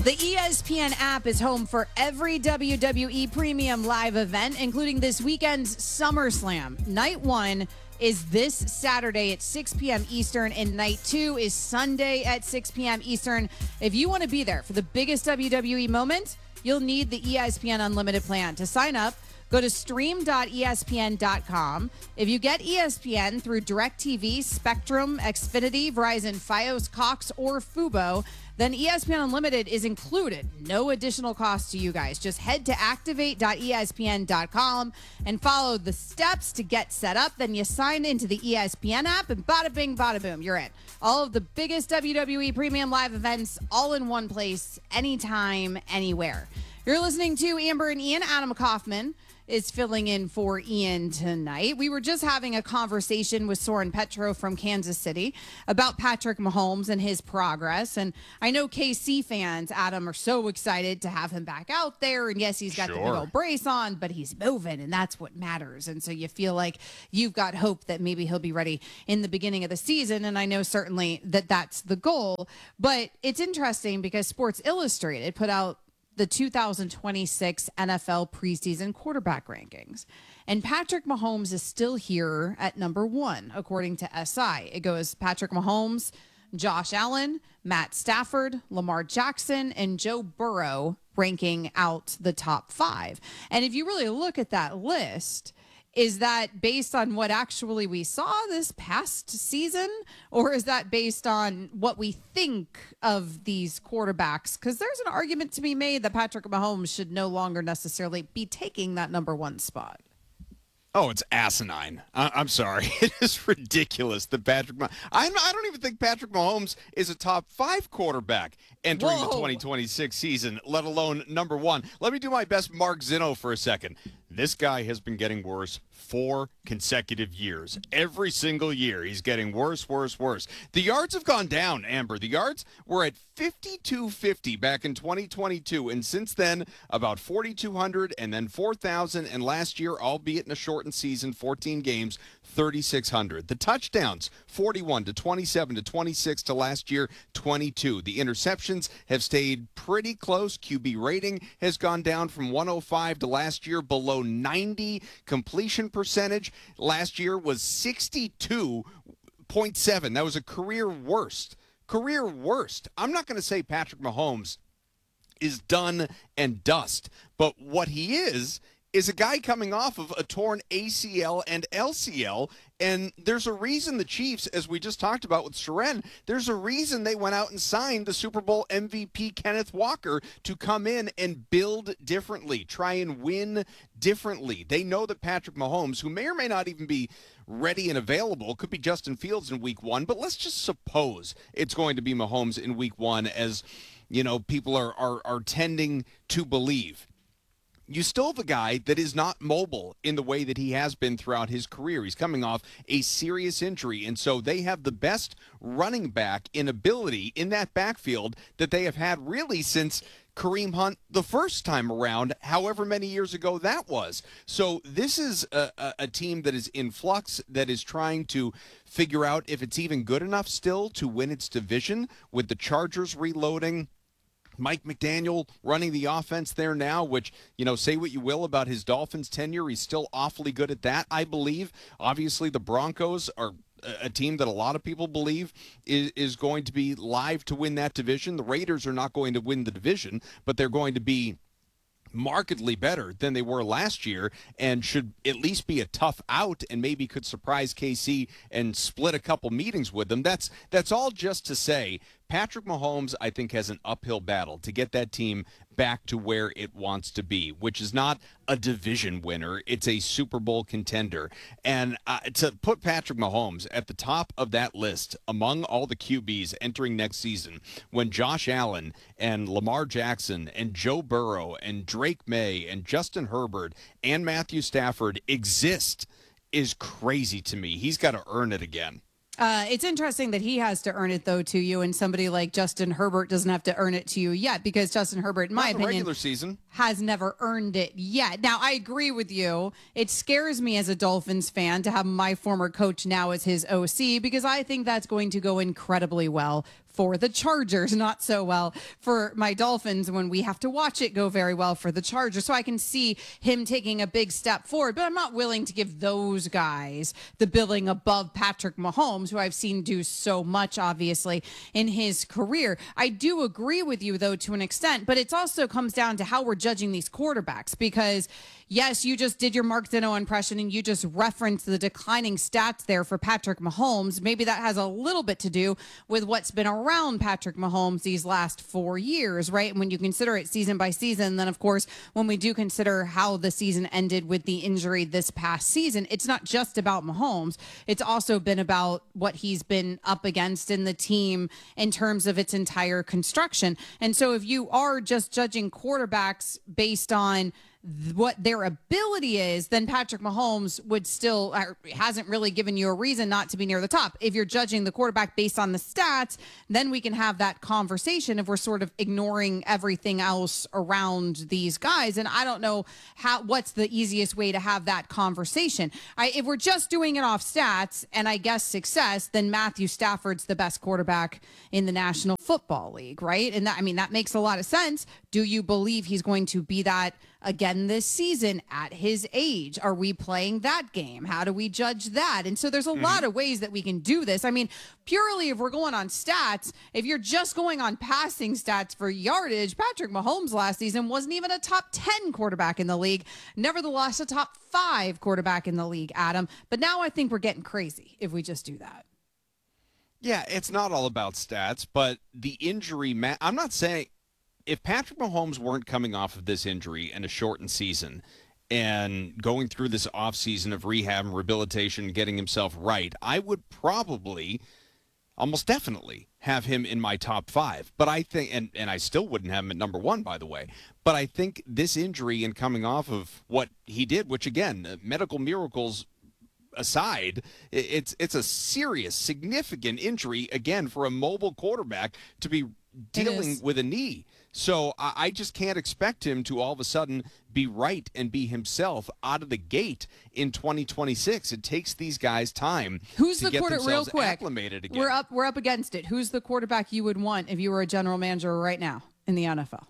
The ESPN app is home for every WWE Premium live event, including this weekend's SummerSlam. Night 1 is this Saturday at 6 p.m. Eastern, and Night 2 is Sunday at 6 p.m. Eastern. If you want to be there for the biggest WWE moment, you'll need the ESPN Unlimited plan. To sign up, go to stream.espn.com. If you get ESPN through DirecTV, Spectrum, Xfinity, Verizon, Fios, Cox, or Fubo, then ESPN Unlimited is included. No additional cost to you guys. Just head to activate.espn.com and follow the steps to get set up. Then you sign into the ESPN app, and bada bing, bada boom, you're in. All of the biggest WWE Premium live events all in one place, anytime, anywhere. You're listening to Amber and Ian. Adam Kaufman is filling in for Ian tonight. We were just having a conversation with Soren Petro from Kansas City about Patrick Mahomes and his progress. And I know KC fans, Adam, are so excited to have him back out there. And yes, he's got the big old brace on, but he's moving, and that's what matters. And so you feel like you've got hope that maybe he'll be ready in the beginning of the season. And I know certainly that that's the goal. But it's interesting because Sports Illustrated put out the 2026 NFL preseason quarterback rankings. And Patrick Mahomes is still here at number 1, according to SI. It goes Patrick Mahomes, Josh Allen, Matt Stafford, Lamar Jackson, and Joe Burrow ranking out the top 5. And if you really look at that list, is that based on what actually we saw this past season, or is that based on what we think of these quarterbacks? Because there's an argument to be made that Patrick Mahomes should no longer necessarily be taking that number 1 spot. Oh, it's asinine. I'm sorry. It is ridiculous that Patrick Mahomes. I don't even think Patrick Mahomes is a top 5 quarterback entering the 2026 season, let alone number 1. Let me do my best Mark Zinno for a second. This guy has been getting worse 4 consecutive years. Every single year, he's getting worse. The yards have gone down, Amber. The yards were at 5,250 back in 2022, and since then, about 4,200 and then 4,000, and last year, albeit in a shortened season, 14 games, 3,600. The touchdowns, 41 to 27 to 26 to last year, 22. The interceptions have stayed pretty close. QB rating has gone down from 105 to last year below 90. Completion percentage last year was 62.7. That was a career worst. I'm not going to say Patrick Mahomes is done and dust, but what he is a guy coming off of a torn ACL and LCL, and there's a reason the Chiefs, as we just talked about with Soren, there's a reason they went out and signed the Super Bowl MVP Kenneth Walker to come in and build differently, try and win differently. They know that Patrick Mahomes, who may or may not even be ready and available, could be Justin Fields in week 1, but let's just suppose it's going to be Mahomes in week 1, as you know, people are tending to believe. You still have a guy that is not mobile in the way that he has been throughout his career. He's coming off a serious injury, and so they have the best running back in ability in that backfield that they have had really since Kareem Hunt the first time around, however many years ago that was. So this is a team that is in flux, that is trying to figure out if it's even good enough still to win its division, with the Chargers reloading, Mike McDaniel running the offense there now, which, you know, say what you will about his Dolphins tenure, he's still awfully good at that, I believe. Obviously, the Broncos are a team that a lot of people believe is going to be live to win that division. The Raiders are not going to win the division, but they're going to be markedly better than they were last year and should at least be a tough out and maybe could surprise KC and split a couple meetings with them. That's all just to say Patrick Mahomes, I think, has an uphill battle to get that team back to where it wants to be, which is not a division winner. It's a Super Bowl contender. And to put Patrick Mahomes at the top of that list among all the QBs entering next season, when Josh Allen and Lamar Jackson and Joe Burrow and Drake May and Justin Herbert and Matthew Stafford exist, is crazy to me. He's got to earn it again. It's interesting that he has to earn it, though, to you, and somebody like Justin Herbert doesn't have to earn it to you yet, because Justin Herbert, in my opinion, regular season, has never earned it yet. Now, I agree with you. It scares me as a Dolphins fan to have my former coach now as his OC, because I think that's going to go incredibly well for the Chargers, not so well for my Dolphins when we have to watch it go very well for the Chargers. So I can see him taking a big step forward, but I'm not willing to give those guys the billing above Patrick Mahomes, who I've seen do so much, obviously, in his career. I do agree with you, though, to an extent, but it also comes down to how we're judging these quarterbacks, because yes, you just did your Mark Dino impression and you just referenced the declining stats there for Patrick Mahomes. Maybe that has a little bit to do with what's been around Patrick Mahomes these last 4 years, right? When you consider it season by season, then of course, when we do consider how the season ended with the injury this past season, it's not just about Mahomes. It's also been about what he's been up against in the team in terms of its entire construction. And so if you are just judging quarterbacks based on what their ability is, then Patrick Mahomes would still hasn't really given you a reason not to be near the top. If you're judging the quarterback based on the stats, then we can have that conversation if we're sort of ignoring everything else around these guys. And I don't know what's the easiest way to have that conversation. If we're just doing it off stats and I guess success, then Matthew Stafford's the best quarterback in the National Football League, right? And that makes a lot of sense. Do you believe he's going to be that again this season at his age? Are we playing that game? How do we judge that? And so there's a lot of ways that we can do this. I mean, purely if we're going on stats, if you're just going on passing stats for yardage, Patrick Mahomes last season wasn't even a top 10 quarterback in the league. Nevertheless, a top 5 quarterback in the league, Adam. But now I think we're getting crazy if we just do that. Yeah, it's not all about stats, but the injury, I'm not saying if Patrick Mahomes weren't coming off of this injury and a shortened season and going through this offseason of rehab and rehabilitation and getting himself right, I would probably, almost definitely, have him in my top 5. But I think, and I still wouldn't have him at number 1, by the way, but I think this injury and coming off of what he did, which again, medical miracles aside, it's a serious, significant injury, again, for a mobile quarterback to be dealing with a knee. So I just can't expect him to all of a sudden be right and be himself out of the gate in 2026. It takes these guys time to get themselves acclimated again. We're up against it. Who's the quarterback you would want if you were a general manager right now in the NFL?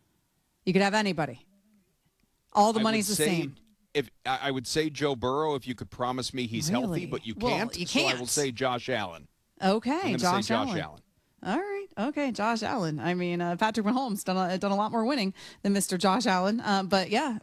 You could have anybody. All the money's the same. If I would say Joe Burrow, if you could promise me he's healthy, but you can't. You can't. So I will say Josh Allen. Okay, Josh Allen. All right. Okay, Josh Allen. I mean, Patrick Mahomes done a lot more winning than Mr. Josh Allen. But yeah,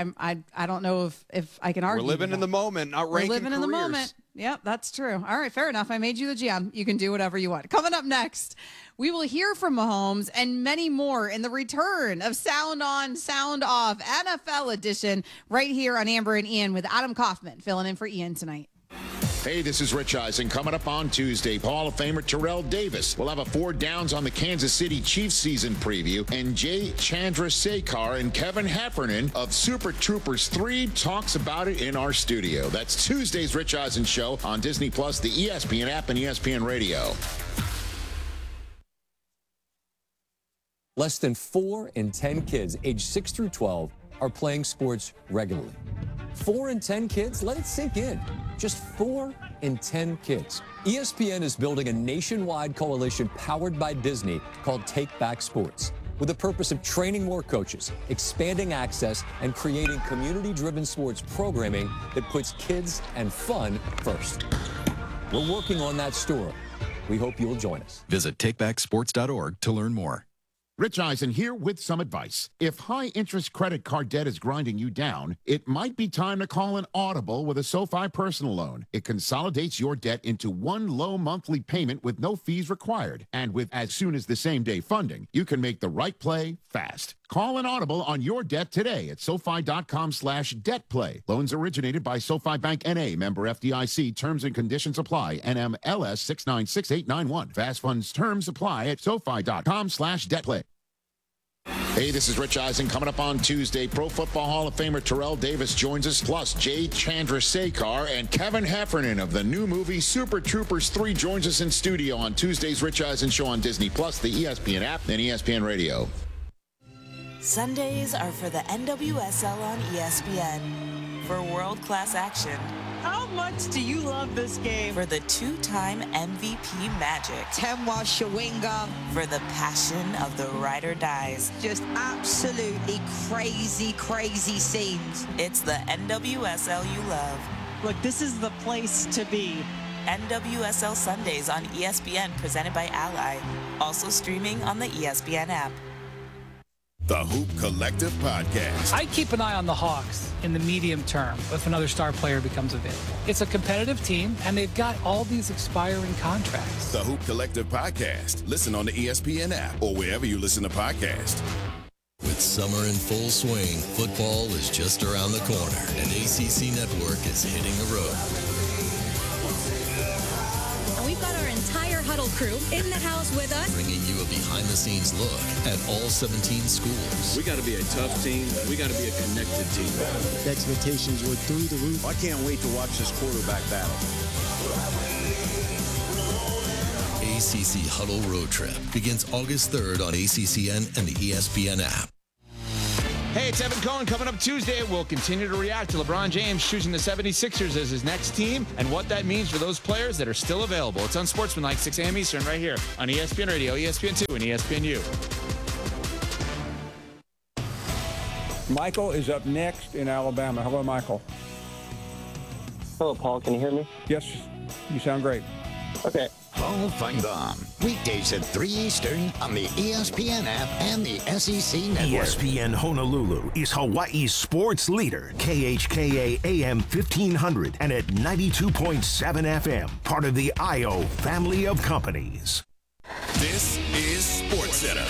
I don't know if I can argue. We're living in the moment, not ranking careers. We're living in the moment. Yep, that's true. All right, fair enough. I made you the GM. You can do whatever you want. Coming up next, we will hear from Mahomes and many more in the return of Sound On, Sound Off NFL edition right here on Amber and Ian with Adam Kaufman filling in for Ian tonight. Hey, this is Rich Eisen. Coming up on Tuesday, Hall of Famer Terrell Davis will have a 4 downs on the Kansas City Chiefs season preview, and Jay Chandrasekhar and Kevin Heffernan of Super Troopers 3 talks about it in our studio. That's Tuesday's Rich Eisen Show on Disney+, the ESPN app, and ESPN Radio. Less than 4 in 10 kids aged 6 through 12 are playing sports regularly. 4 in 10 kids? Let it sink in. Just 4 in 10 kids. ESPN is building a nationwide coalition powered by Disney called Take Back Sports, with the purpose of training more coaches, expanding access, and creating community-driven sports programming that puts kids and fun first. We're working on that story. We hope you'll join us. Visit takebacksports.org to learn more. Rich Eisen here with some advice. If high-interest credit card debt is grinding you down, it might be time to call an Audible with a SoFi personal loan. It consolidates your debt into one low monthly payment with no fees required. And with as soon as the same-day funding, you can make the right play fast. Call an Audible on your debt today at SoFi.com/debtplay. Loans originated by SoFi Bank N.A., member FDIC. Terms and conditions apply. NMLS 696891. Fast funds terms apply at SoFi.com/debtplay. Hey, this is Rich Eisen. Coming up on Tuesday, Pro Football Hall of Famer Terrell Davis joins us, plus Jay Chandrasekhar and Kevin Heffernan of the new movie Super Troopers 3 joins us in studio on Tuesday's Rich Eisen Show on Disney+, the ESPN app, and ESPN Radio. Sundays are for the NWSL on ESPN. For world-class action, How much do you love this game? For the two-time MVP Magic. Temwa Shawinga. For the passion of the ride or dies. Just absolutely crazy, crazy scenes. It's the NWSL you love. Look, this is the place to be. NWSL Sundays on ESPN, presented by Ally. Also streaming on the ESPN app. The Hoop Collective Podcast. I keep an eye on the Hawks in the medium term if another star player becomes available. It's a competitive team, and they've got all these expiring contracts. The Hoop Collective Podcast. Listen on the ESPN app or wherever you listen to podcasts. With summer in full swing, football is just around the corner, and ACC Network is hitting the road. And we've got our entire Huddle crew in the house with us, bringing you a behind-the-scenes look at all 17 schools. We got to be a tough team. We got to be a connected team. The expectations were through the roof. I can't wait to watch this quarterback battle. ACC Huddle Road Trip begins August 3rd on ACCN and the ESPN app. Hey, it's Evan Cohen. Coming up Tuesday, we'll continue to react to LeBron James choosing the 76ers as his next team and what that means for those players that are still available. It's Unsportsmanlike, 6 a.m. Eastern, right here on ESPN Radio, ESPN2, and ESPNU. Michael is up next in Alabama. Hello, Michael. Hello, Paul. Can you hear me? Yes, you sound great. Okay. Paul Feinbaum. Weekdays at 3 Eastern on the ESPN app and the SEC Network. ESPN Honolulu is Hawaii's sports leader. KHKA AM 1500 and at 92.7 FM. Part of the IO family of companies. This is SportsCenter.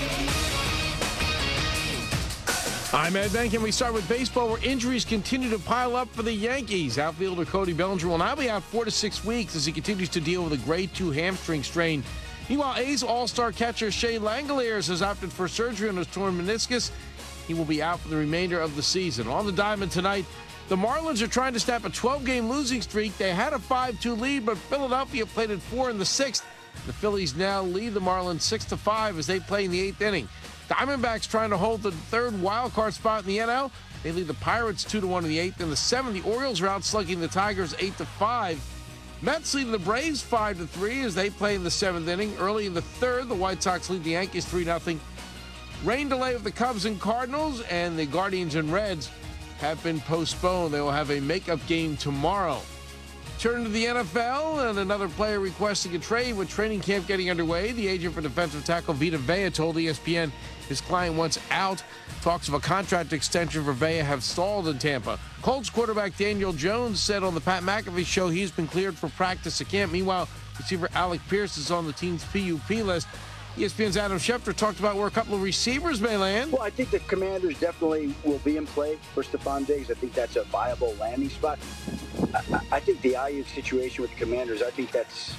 I'm Ed Bank, and we start with baseball, where injuries continue to pile up for the Yankees. Outfielder Cody Bellinger will now be out 4 to 6 weeks as he continues to deal with a grade 2 hamstring strain. Meanwhile, A's all-star catcher Shea Langeliers has opted for surgery on his torn meniscus. He will be out for the remainder of the season. On the diamond tonight, the Marlins are trying to snap a 12-game losing streak. They had a 5-2 lead, but Philadelphia played at 4 in the 6th. The Phillies now lead the Marlins 6-5 as they play in the 8th inning. Diamondbacks trying to hold the third wild card spot in the NL. They lead the Pirates 2-1 in the 8th. In the 7th, the Orioles are out slugging the Tigers 8-5. Mets leading the Braves 5-3 as they play in the 7th inning. Early in the 3rd, the White Sox lead the Yankees 3-0. Rain delay of the Cubs and Cardinals, and the Guardians and Reds have been postponed. They will have a makeup game tomorrow. Turn to the NFL, and another player requesting a trade with training camp getting underway. The agent for defensive tackle Vita Vea told ESPN his client wants out. Talks of a contract extension for Vea have stalled in Tampa. Colts quarterback Daniel Jones said on the Pat McAfee show he's been cleared for practice at camp. Meanwhile, receiver Alec Pierce is on the team's PUP list. ESPN's Adam Schefter talked about where a couple of receivers may land. Well, I think the Commanders definitely will be in play for Stephon Diggs. I think that's a viable landing spot. I think the Ayuk situation with the Commanders, I think that's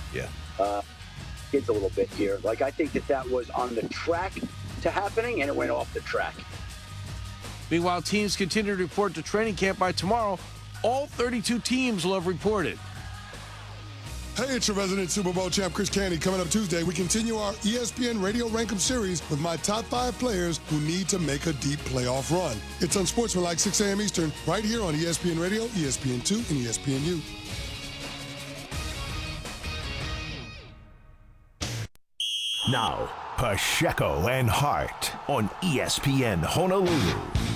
kids a little bit here. Like, I think that was on the track to happening, and it went off the track. Meanwhile, teams continue to report to training camp by tomorrow. All 32 teams will have reported. Hey, it's your resident Super Bowl champ, Chris Canty. Coming up Tuesday, we continue our ESPN Radio Rank 'em series with my top 5 players who need to make a deep playoff run. It's Unsportsmanlike, 6 a.m. Eastern, right here on ESPN Radio, ESPN2, and ESPNU. Now, Pacheco and Hart on ESPN Honolulu.